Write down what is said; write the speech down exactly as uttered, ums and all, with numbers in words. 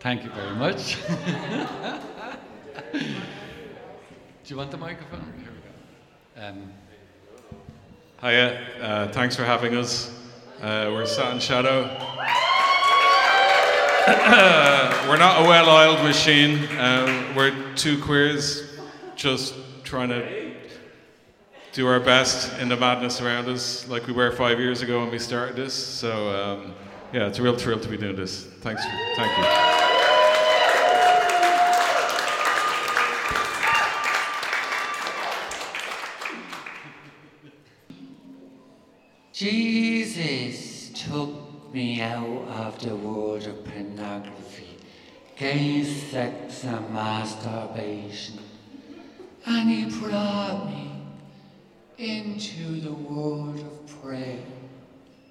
Thank you very much. Do you want the microphone? Here we go. Um, Hiya, uh, thanks for having us. Uh, we're Sat in Shadow. We're not a well-oiled machine. Uh, we're two queers just trying to do our best in the madness around us, like we were five years ago when we started this. So um, yeah, it's a real thrill to be doing this. Thanks. For, thank you. Jesus took me out of the world of pornography, gay sex and masturbation, and he brought me into the world of prayer.